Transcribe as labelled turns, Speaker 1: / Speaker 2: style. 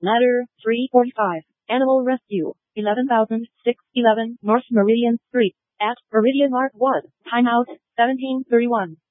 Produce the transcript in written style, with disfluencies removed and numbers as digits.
Speaker 1: Ladder 345. Animal Rescue. 11,611 North Meridian Street. At Meridian Art 1. Timeout 1731.